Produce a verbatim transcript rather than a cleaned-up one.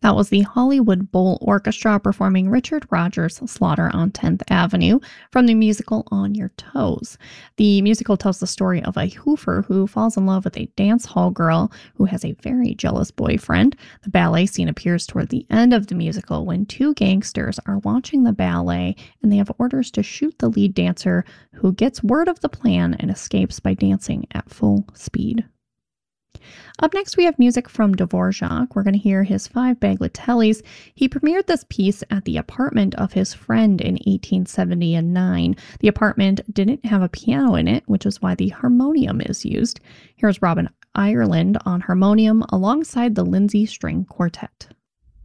That was the Hollywood Bowl Orchestra performing Richard Rodgers' Slaughter on tenth Avenue from the musical On Your Toes. The musical tells the story of a hoofer who falls in love with a dance hall girl who has a very jealous boyfriend. The ballet scene appears toward the end of the musical when two gangsters are watching the ballet and they have orders to shoot the lead dancer, who gets word of the plan and escapes by dancing at full speed. Up next, we have music from Dvorak. We're going to hear his Five Bagatelles. He premiered this piece at the apartment of his friend in eighteen seventy-nine. The apartment didn't have a piano in it, which is why the harmonium is used. Here's Robin Ireland on harmonium alongside the Lindsay String Quartet.